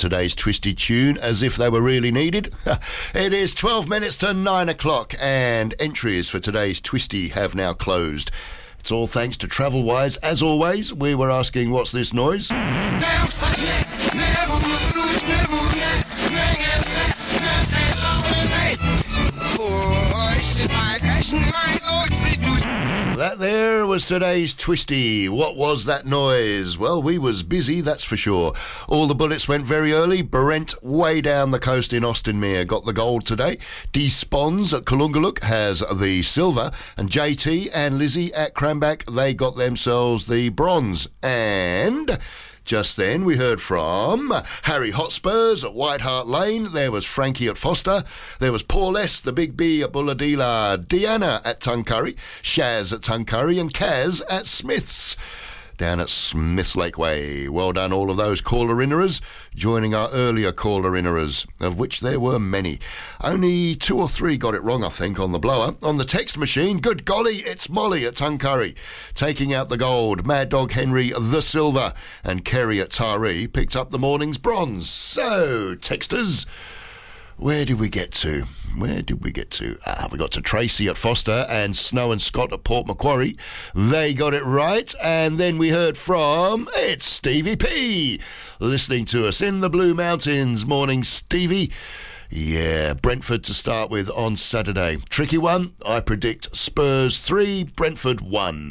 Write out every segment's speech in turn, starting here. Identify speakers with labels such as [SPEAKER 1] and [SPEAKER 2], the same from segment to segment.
[SPEAKER 1] today's Twisty tune as if they were really needed. It is 12 minutes to 9 o'clock and entries for today's Twisty have now closed. It's all thanks to Travelwise. As always, we were asking, what's this noise? That there was today's Twisty. What was that noise? Well, we was busy, that's for sure. All the bullets went very early. Brent, way down the coast in Austinmere, got the gold today. D. Spons at Kalungaluk has the silver. And JT and Lizzie at Cranback, they got themselves the bronze. And just then we heard from Harry Hotspurs at White Hart Lane. There was Frankie at Foster. There was Paul S, the Big B at Bulladila. Deanna at Tuncurry. Shaz at Tuncurry. And Kaz at Smith's down at Smiths Lakeway. Well done, all of those caller-innerers, joining our earlier caller-innerers, of which there were many. Only 2 or 3 got it wrong, I think, on the blower. On the text machine, good golly, it's Molly at Tuncurry, taking out the gold. Mad Dog Henry, the silver. And Kerry at Taree picked up the morning's bronze. So, texters, where did we get to? We got to Tracy at Foster and Snow and Scott at Port Macquarie. They got it right. And then we heard from, it's Stevie P, listening to us in the Blue Mountains. Morning, Stevie. Yeah, Brentford to start with on Saturday. Tricky one. I predict Spurs 3, Brentford 1.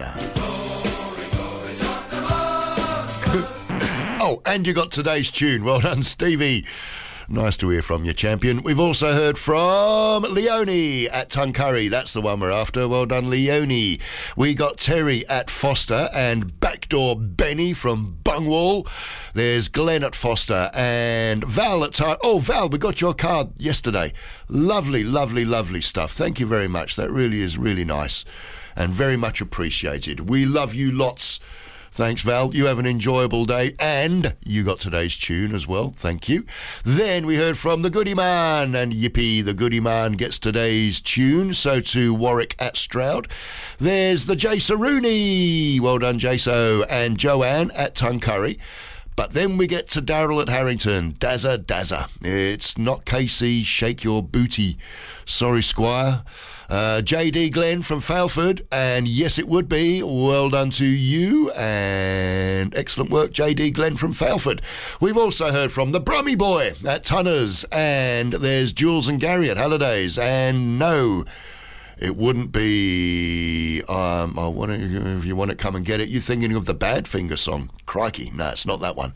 [SPEAKER 1] Oh, and you got today's tune. Well done, Stevie. Nice to hear from you, champion. We've also heard from Leonie at Tuncurry. That's the one we're after. Well done, Leonie. We got Terry at Foster and Backdoor Benny from Bungwall. There's Glenn at Foster and Val at Oh, Val, we got your card yesterday. Lovely, lovely, lovely stuff. Thank you very much. That really is really nice and very much appreciated. We love you lots. Thanks, Val. You have an enjoyable day. And you got today's tune as well. Thank you. Then we heard from the Goody Man. And yippee, the Goody Man gets today's tune. So to Warwick at Stroud. There's the Jaso Rooney. Well done, Jaso. And Joanne at Tuncurry. But then we get to Darryl at Harrington. Dazza, Dazza. It's not KC, shake your booty. Sorry, Squire. JD Glenn from Failford, and yes, it would be. Well done to you, and excellent work, JD Glenn from Failford. We've also heard from the Brummy Boy at Tunners, and there's Jules and Gary at Hallidays, and no, it wouldn't be, if you want to come and get it, you're thinking of the Badfinger song. Crikey, no, it's not that one.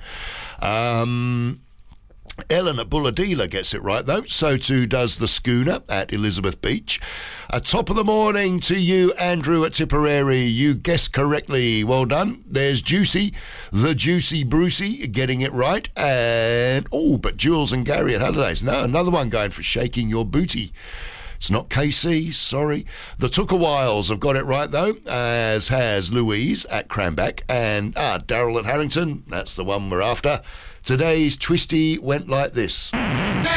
[SPEAKER 1] Ellen at Bulladila gets it right, though. So too does the Schooner at Elizabeth Beach. Top of the morning to you, Andrew at Tipperary. You guessed correctly. Well done. There's Juicy, the Juicy Brucey, getting it right. And, but Jules and Gary at Hallidays. No, another one going for shaking your booty. It's not KC, sorry. The Tookawiles have got it right, though, as has Louise at Cranback. And Darryl at Harrington, that's the one we're after. Today's Twisty went like this.